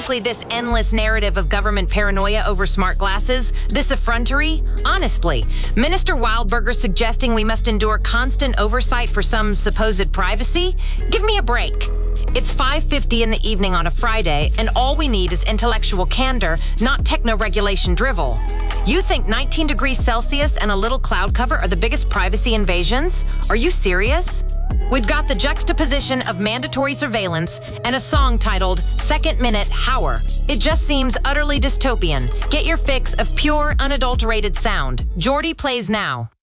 exactly this endless narrative of government paranoia over smart glasses? This effrontery? Honestly, Minister Wildberger suggesting we must endure constant oversight for some supposed privacy? Give me a break. It's 5:50 in the evening on a Friday, and all we need is intellectual candor, not techno-regulation drivel. You think 19 degrees Celsius and a little cloud cover are the biggest privacy invasions? Are you serious? We've got the juxtaposition of mandatory surveillance and a song titled Second Minute Hour. It just seems utterly dystopian. Get your fix of pure, unadulterated sound. Jordy plays now.